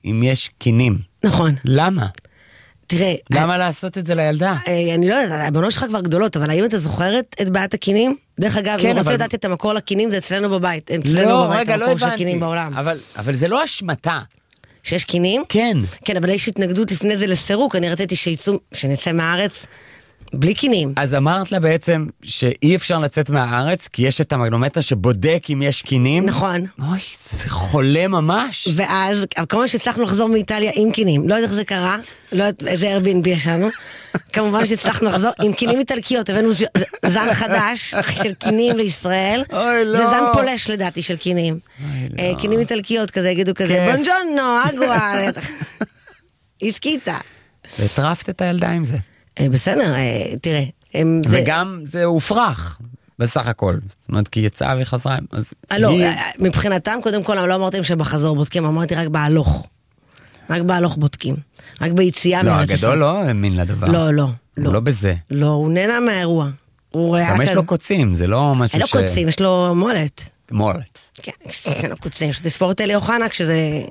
אם יש קינים. נכון. למה? תראה... למה לעשות את זה לילדה? אני לא יודעת, הבנות שלך כבר גדולות, אבל האם אתה זוכרת את בעיית הקינים? דרך אגב, אני רוצה לדעת את המקור לקינים, זה אצלנו בבית. לא, רגע, לא הבנתי. אבל זה לא השמטה. שיש קינים? כן. כן, אבל יש התנגדות לפני זה לסירוק, אני רציתי שנצא מהארץ בלי קינים. אז אמרת לה בעצם שאי אפשר לצאת מהארץ, כי יש את המגנומטר שבודק אם יש קינים. נכון. אוי, זה חולה ממש. ואז, כמובן שהצלחנו לחזור מאיטליה עם קינים. לא יודעת איך זה קרה, לא יודעת איזה Airbnb ישנו. כמובן שהצלחנו לחזור עם קינים איטלקיות, הבאנו זן חדש של קינים לישראל. אוי, לא. זה זן פולש לדעתי של קינים. קינים איטלקיות כזה, יגידו כזה, בונג'ונו, אגווה. הסכיתה. והטרפת את הילדה עם זה. בסדר, תראה. וגם זה הופרח, בסך הכל. זאת אומרת, כי יצאה וחזרה. לא, מבחינתם, קודם כל, לא אמרתם שבחזור בודקים, אמרתי רק בהלוך. רק בהלוך בודקים. רק ביציאה מארץ ישראל. הגדול לא האמין לדבר. לא. הוא לא בזה. לא, הוא נהנה מהאירוע. גם יש לו קוצים, זה לא משהו אין לו קוצים, יש לו מולת. מולת. כן, אין לו קוצים. יש תספור את אלי אוחנה כשזה...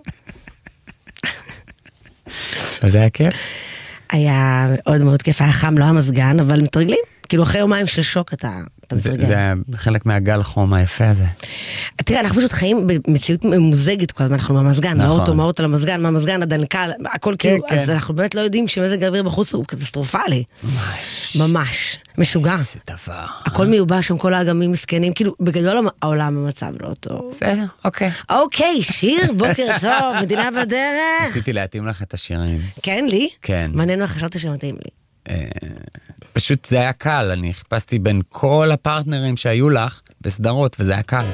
אז זה היה כיף? היה מאוד מאוד כיף, היה חם, לא היה מזגן, אבל מתרגלים. כאילו אחרי יומיים של שוק אתה מתרגל. זה חלק מהגל חום היפה הזה. תראה, אנחנו פשוט חיים במציאות ממוזגת כל הזמן, אנחנו במזגן, מהאוטו על המזגן, מהמזגן הדנקל, הכל כאילו, אז אנחנו באמת לא יודעים שמזג האוויר בחוץ הוא קטסטרופלי. ממש. משוגע. זה דבר. הכל מיובש, שם כל האגמים מסכנים, כאילו בגדול העולם המצב לא טוב. בסדר, אוקיי. אוקיי, שיר, בוקר טוב, מדינה בדרך. ניסיתי להתאים לך את השירים. כן, לי? כן. מעניין מה חשבת שמתאים לי. פשוט זה היה קל, אני חיפשתי בין כל הפרטנרים שהיו לך בסדרות, וזה היה קל.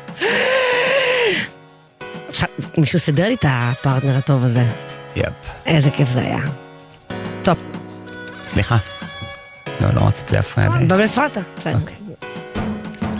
מישהו סדר לי את הפרטנר הטוב הזה. יפ. איזה כיף זה היה. טוב. סליחה. לא רציתי להפריע לי. אבל הפרעת. בסדר.